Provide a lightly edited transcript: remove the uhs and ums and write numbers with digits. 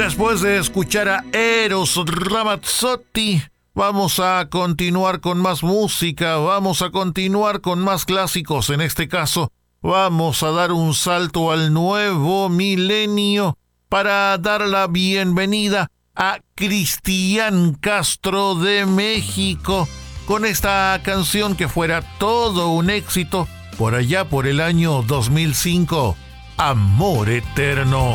Después de escuchar a Eros Ramazzotti, vamos a continuar con más música, vamos a continuar con más clásicos. En este caso, vamos a dar un salto al nuevo milenio para dar la bienvenida a Cristian Castro de México con esta canción que fuera todo un éxito por allá por el año 2005, Amor Eterno.